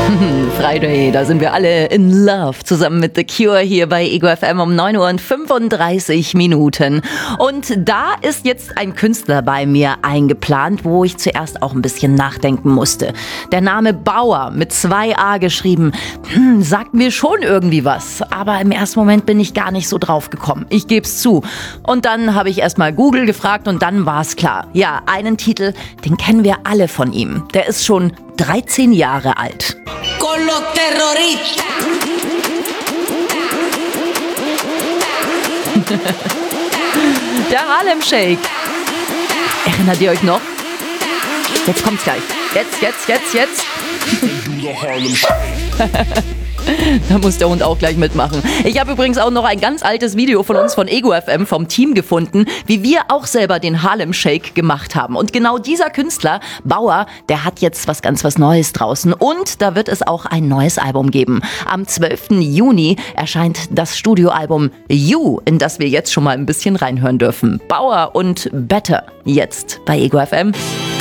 Friday, da sind wir alle in love, zusammen mit The Cure hier bei Ego FM um 9 Uhr und 35 Minuten. Und da ist jetzt ein Künstler bei mir eingeplant, wo ich zuerst auch ein bisschen nachdenken musste. Der Name Bauer mit 2 A geschrieben, sagt mir schon irgendwie was. Aber im ersten Moment bin ich gar nicht so drauf gekommen. Ich geb's zu. Und dann habe ich erstmal Google gefragt und dann war's klar. Ja, einen Titel, den kennen wir alle von ihm. Der ist schon 13 Jahre alt. Con los terroristas. Der Harlem Shake. Erinnert ihr euch noch? Jetzt kommt's gleich. Jetzt. Da muss der Hund auch gleich mitmachen. Ich habe übrigens auch noch ein ganz altes Video von uns von Ego FM vom Team gefunden, wie wir auch selber den Harlem Shake gemacht haben. Und genau dieser Künstler, Bauer, der hat jetzt was Neues draußen. Und da wird es auch ein neues Album geben. Am 12. Juni erscheint das Studioalbum You, in das wir jetzt schon mal ein bisschen reinhören dürfen. Bauer und Better, jetzt bei Ego FM.